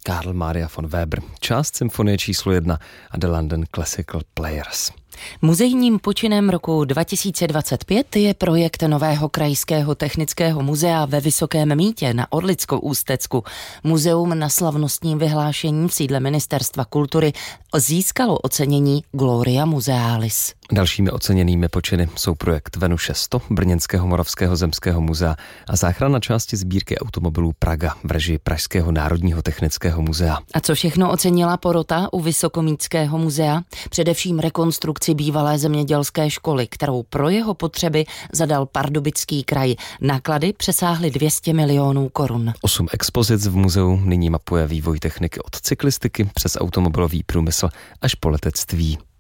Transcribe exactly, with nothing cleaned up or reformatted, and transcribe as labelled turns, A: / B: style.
A: Karl Maria von Weber, část symfonie číslo jedna a The London Classical Players.
B: Muzejním počinem roku dva tisíce dvacet pět je projekt nového krajského technického muzea ve Vysokém Mýtě na Orlicko-Ústecku. Muzeum na slavnostním vyhlášení v sídle Ministerstva kultury získalo ocenění Gloria Musealis.
A: Dalšími oceněnými počiny jsou projekt Venuše sto Brněnského Moravského zemského muzea a záchrana části sbírky automobilů Praga v režii Pražského národního technického muzea.
B: A co všechno ocenila porota u Vysokomýtského muzea? Především rekonstrukci bývalé zemědělské školy, kterou pro jeho potřeby zadal Pardubický kraj. Náklady přesáhly dvě stě milionů korun.
A: Osm expozic v muzeu nyní mapuje vývoj techniky od cyklistiky přes automobilový průmysl až po letectví.